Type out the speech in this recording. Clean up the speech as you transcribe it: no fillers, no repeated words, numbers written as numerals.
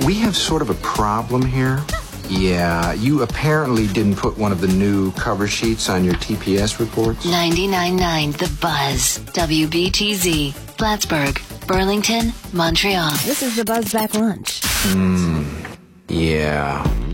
We have sort of a problem here. Yeah, you apparently didn't put one of the new cover sheets on your TPS reports. 99.9 The Buzz. WBTZ. Plattsburgh. Burlington. Montreal. This is the Buzz Back Lunch. Yeah.